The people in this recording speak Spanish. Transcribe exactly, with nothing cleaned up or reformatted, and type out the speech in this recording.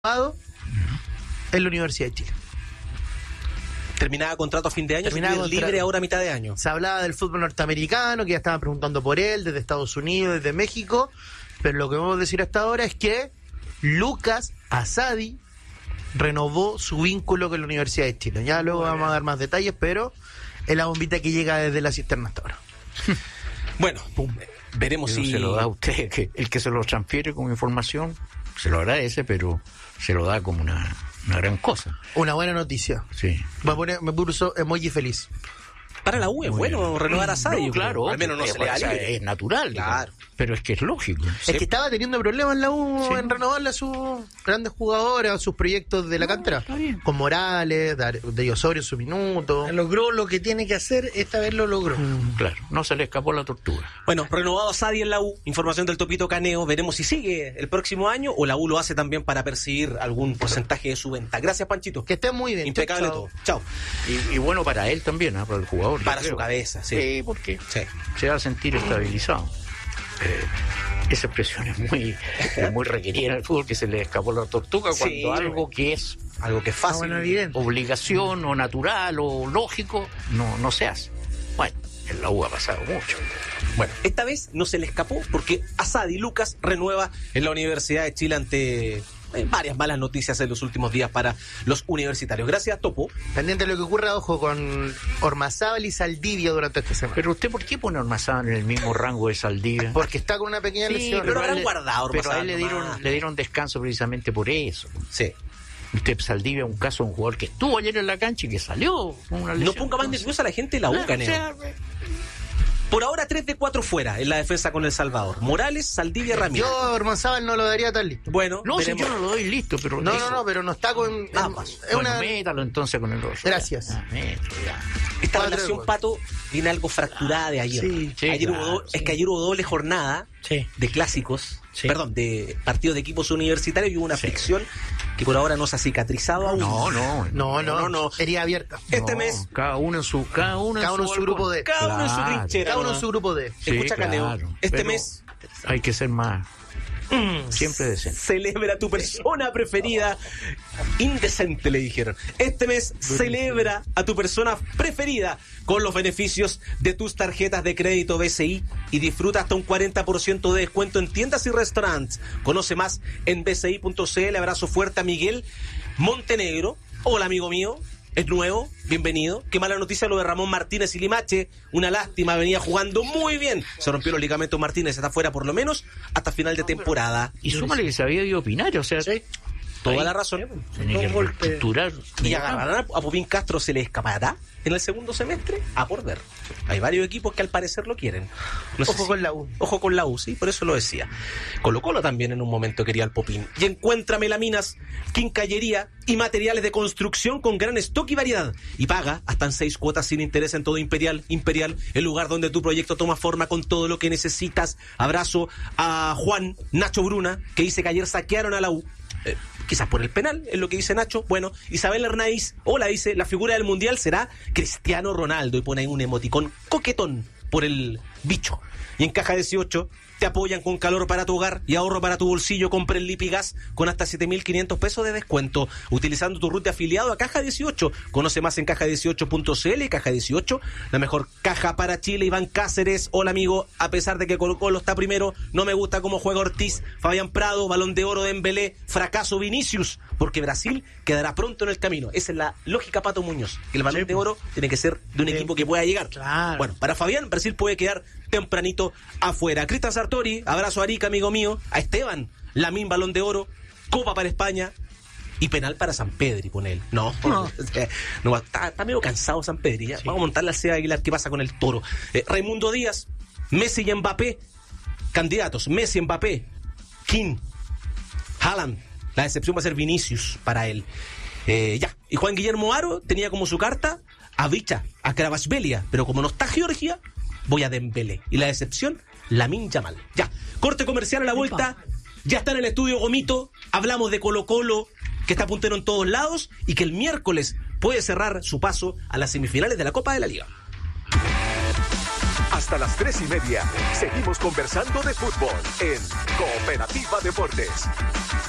en la Universidad de Chile. Terminaba contrato a fin de año, Terminaba contra... libre ahora a mitad de año. Se hablaba del fútbol norteamericano, que ya estaban preguntando por él, desde Estados Unidos, desde México, pero lo que vamos a decir hasta ahora es que Lucas Asadi renovó su vínculo con la Universidad de Chile. Ya luego vamos a dar más detalles, pero es la bombita que llega desde la cisterna hasta ahora. Bueno, pum, veremos Eso si... se lo da a usted, que el que se lo transfiere como información, se lo agradece, pero se lo da como una, una gran cosa. Una buena noticia. Sí. Me, pone, me puso emoji feliz. Para la U es Muy bueno bien. renovar a Sadio. No, claro, al menos no es, se le da o sea, libre. es natural, Claro. digamos. Pero es que es lógico. Sí. Es que estaba teniendo problemas en la U Sí. en renovarle a sus grandes jugadores, a sus proyectos de la No, cantera. está bien. Con Morales, de Osorio en su minuto. Logró lo que tiene que hacer, esta vez lo logró. Claro, no se le escapó la tortuga. Bueno, renovado a Sadio en la U, información del Topito Caneo, veremos si sigue el próximo año o la U lo hace también para percibir algún porcentaje de su venta. Gracias, Panchito. Que esté muy bien. Impecable Chao, todo. Chao. Y, y bueno para él también, ¿eh? Para el jugador. yo Para creo. su cabeza, sí. Sí, porque Sí. se va a sentir estabilizado. Eh, esa expresión es muy, es muy requerida en el fútbol, que se le escapó la tortuga, cuando Sí. algo que es Algo que es fácil. bueno, evidente. obligación o natural o lógico no, no se hace. Bueno, en la U ha pasado mucho. Bueno, esta vez no se le escapó porque Asadi Lucas renueva en la Universidad de Chile ante eh, varias malas noticias en los últimos días para los universitarios. Gracias, Topo. Pendiente de lo que ocurra, ojo, con Ormazábal y Saldivia durante esta semana. Pero usted, ¿por qué pone a Ormazábal en el mismo rango de Saldivia? Porque está con una pequeña Sí, lesión. pero a habrán él le- guardado a pero a Ormazábal él le nomás. dieron, le dieron descanso precisamente por eso. Sí. Usted, Saldivia, un caso de un jugador que estuvo ayer en la cancha y que salió con una No lesión. ponga más nerviosa a la gente de la U, Ah, Caneo. o sea, Por ahora, tres de cuatro fuera en la defensa con El Salvador. Morales, Saldivia, Ramírez. Yo a Ormazábal no lo daría tan listo. Bueno, no, si veremos. yo no lo doy listo, pero... No, eso- no, no, pero no está con... Ah, es- pues. es Bueno, una... métalo entonces con el otro. Gracias. Ya, métalo, ya. Esta Cuatro relación, de Pato, viene algo fracturada de ayer. Sí, sí, ayer claro, hubo do- sí. Es que ayer hubo doble jornada Sí. de clásicos, Sí. perdón, de partidos de equipos universitarios y hubo una Sí. fricción que por ahora no se ha cicatrizado aún. No, no. No, no, No, no, no. Herida abierta. Este no, mes, Cada uno en su... Cada uno Cada uno en su grupo balcón. de... cada uno en su Claro. trinchera. Cada uno en ¿no? su grupo de... Sí, Escucha, Caneo, claro, este pero mes hay que ser más... Siempre decente. celebra tu persona preferida. Indecente, le dijeron. Este mes celebra a tu persona preferida con los beneficios de tus tarjetas de crédito B C I y disfruta hasta un cuarenta por ciento de descuento en tiendas y restaurantes. Conoce más en b c i punto c l. Abrazo fuerte a Miguel Montenegro. Hola, amigo mío. Es nuevo, bienvenido. Qué mala noticia lo de Ramón Martínez y Limache. Una lástima, venía jugando muy bien. Se rompió los ligamentos Martínez, está fuera por lo menos hasta final de temporada. Y súmale que se había ido a opinar, o sea... Sí. Toda ahí la razón. Tenía que Dos golpes. reestructurar. ¿Y agarrarán a Popín Castro? ¿Se le escapará en el segundo semestre? A por ver. Hay varios equipos que al parecer lo quieren. No sé Ojo si- con la U. Ojo con la U, sí, por eso lo decía. Colo Colo también en un momento quería al Popín. Y encuentra melaminas, quincallería y materiales de construcción con gran stock y variedad. Y paga hasta en seis cuotas sin interés en todo Imperial. Imperial, el lugar donde tu proyecto toma forma con todo lo que necesitas. Abrazo a Juan Nacho Bruna, que dice que ayer saquearon a la U. Eh, quizás por el penal, es lo que dice Nacho. Bueno, Isabel Hernández, hola, dice, la figura del mundial será Cristiano Ronaldo, y pone ahí un emoticón coquetón por el bicho. Y en Caja dieciocho te apoyan con calor para tu hogar y ahorro para tu bolsillo. Compra el Lipigas con hasta siete mil quinientos pesos de descuento utilizando tu root de afiliado a Caja dieciocho. Conoce más en caja dieciocho punto c l. Caja dieciocho, la mejor caja para Chile. Iván Cáceres, hola amigo, a pesar de que Colo Colo está primero, no me gusta cómo juega Ortiz. Fabián Prado, Balón de Oro de Dembélé, fracaso Vinicius, porque Brasil quedará pronto en el camino. Esa es la lógica, Pato Muñoz, que el Balón de Oro tiene que ser de un Sí. equipo que pueda llegar. Claro. Bueno, para Fabián, Brasil puede quedar tempranito afuera. Cristian Sartori, abrazo a Arica, amigo mío. A Esteban, Lamín, Balón de Oro, Copa para España y penal para San Pedri, pone él. No, no, no está, está medio cansado San Pedri. Ya. Sí. Vamos a montarle al Seba Aguilar qué pasa con el Toro. Eh, Raimundo Díaz, Messi y Mbappé, candidatos. Messi, Mbappé, King, Haaland. La decepción va a ser Vinicius para él. Eh, ya. Y Juan Guillermo Aro tenía como su carta a Vicha, a Kvaratskhelia, pero como no está Georgia, voy a Dembélé. Y la decepción, Lamine Yamal. Ya. Corte comercial a la vuelta. Ya está en el estudio Gomito. Hablamos de Colo Colo, que está puntero en todos lados y que el miércoles puede cerrar su paso a las semifinales de la Copa de la Liga. Hasta las tres y media, seguimos conversando de fútbol en Cooperativa Deportes.